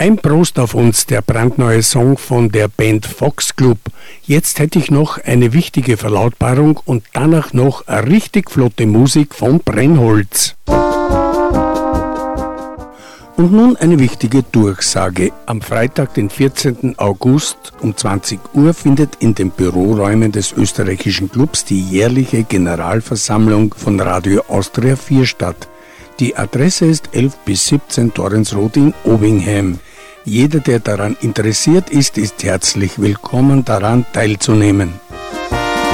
Ein Prost auf uns, der brandneue Song von der Band Foxclub. Jetzt hätte ich noch eine wichtige Verlautbarung und danach noch eine richtig flotte Musik von Brennholz. Und nun eine wichtige Durchsage. Am Freitag, den 14. August um 20 Uhr findet in den Büroräumen des österreichischen Clubs die jährliche Generalversammlung von Radio Austria 4 statt. Die Adresse ist 11 bis 17 Torrensroth in Obingham. Jeder, der daran interessiert ist, ist herzlich willkommen, daran teilzunehmen.